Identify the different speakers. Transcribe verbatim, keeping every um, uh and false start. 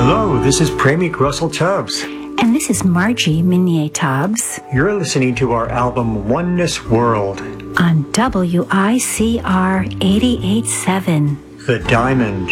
Speaker 1: Hello, this is Premik Russell Tubbs.
Speaker 2: And this is Margie Minier Tubbs.
Speaker 1: You're listening to our album Oneness World
Speaker 2: on W I C R eighty-eight point seven.
Speaker 1: The Diamond.